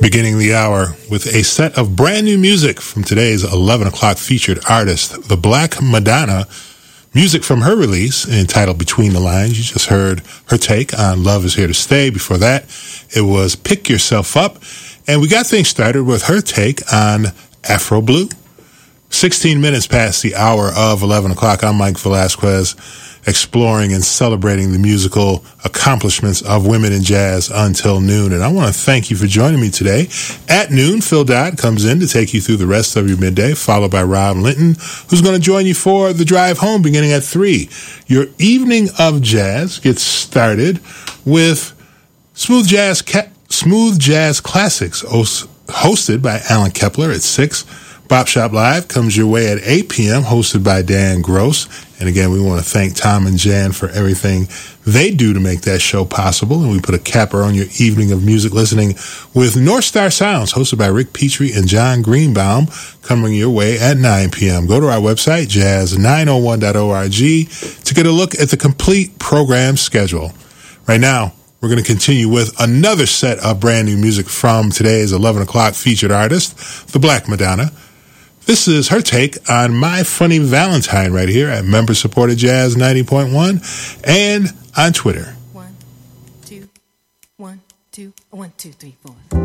Beginning the hour with a set of brand new music from today's 11 o'clock featured artist, The Black Madonna. Music from her release entitled Between the Lines. You just heard her take on Love Is Here to Stay. Before that, it was Pick Yourself Up. And we got things started with her take on Afro Blue. 16 minutes past the hour of 11 o'clock. I'm Mike Velasquez, exploring and celebrating the musical accomplishments of women in jazz until noon. And I want to thank you for joining me today. At noon, Phil Dodd comes in to take you through the rest of your midday, followed by Rob Linton, who's going to join you for the drive home beginning at 3. Your evening of jazz gets started with Smooth Jazz Classics, hosted by Alan Kepler at 6. Bop Shop Live comes your way at 8 p.m., hosted by Dan Gross. And again, we want to thank Tom and Jan for everything they do to make that show possible. And we put a capper on your evening of music listening with North Star Sounds, hosted by Rick Petrie and John Greenbaum, coming your way at 9 p.m. Go to our website, jazz901.org, to get a look at the complete program schedule. Right now, we're going to continue with another set of brand new music from today's 11 o'clock featured artist, The Black Madonna. This is her take on My Funny Valentine right here at member-supported Jazz 90.1 and on Twitter. 1, 2, 1, 2, 1, 2, 3, 4.